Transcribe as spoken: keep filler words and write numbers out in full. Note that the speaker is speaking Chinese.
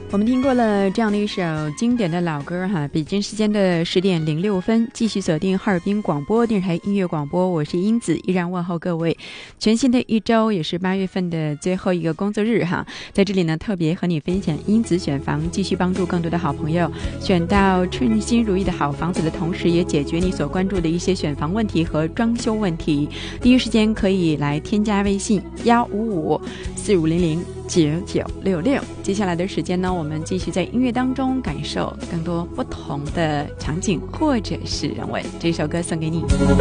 我们听过了这样的一首经典的老歌哈，北京时间的十点零六分，继续锁定哈尔滨广播电视台音乐广播，我是英子，依然问候各位。全新的一周，也是八月份的最后一个工作日哈，在这里呢特别和你分享英子选房，继续帮助更多的好朋友选到称心如意的好房子的同时，也解决你所关注的一些选房问题和装修问题。第一时间可以来添加微信幺五五四五零零九九六六。接下来的时间呢，我们继续在音乐当中感受更多不同的场景或者是人文。这首歌送给你。